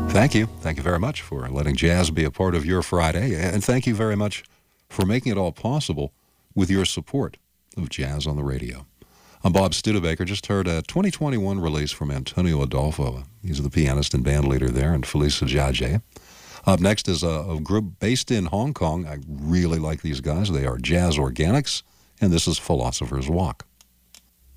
Thank you. Thank you very much for letting jazz be a part of your Friday. And thank you very much for making it all possible with your support of jazz on the radio. I'm Bob Studebaker. Just heard a 2021 release from Antonio Adolfo. He's the pianist and band leader there, and Felisa Jaje. Up next is a group based in Hong Kong. I really like these guys. They are Jazz Organics, and this is Philosopher's Walk.